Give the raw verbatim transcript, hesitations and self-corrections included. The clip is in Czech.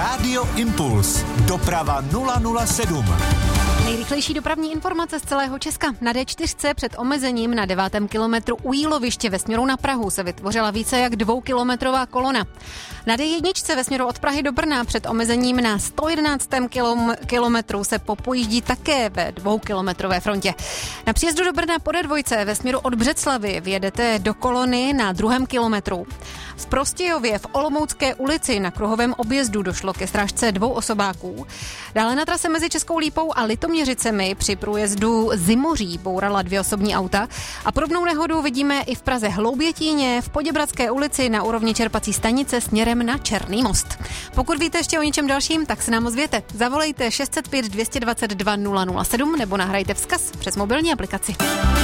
Rádio Impuls. Doprava nula nula sedm. Nejrychlejší dopravní informace z celého Česka. Na dé čtyři před omezením na devátém kilometru u Jíloviště ve směru na Prahu se vytvořila více jak dvoukilometrová kolona. Na dé jedna ve směru od Prahy do Brna před omezením na sto jedenáctém kilometru se popojíždí také ve dvoukilometrové frontě. Na příjezdu do Brna po dé dva ve směru od Břeclavi vjedete do kolony na druhém kilometru. V Prostějově v Olomoucké ulici na kruhovém objezdu došlo ke srážce dvou osobáků. Dále na trase mezi Českou Lípou a Litoměřicemi při průjezdu Zimoří bourala dvě osobní auta a podobnou nehodu vidíme i v Praze Hloubětíně, v Poděbradské ulici na úrovni čerpací stanice směrem na Černý most. Pokud víte ještě o něčem dalším, tak se nám ozvěte. Zavolejte šest set pět dvě dvacet dva nula nula sedm nebo nahrajte vzkaz přes mobilní aplikaci.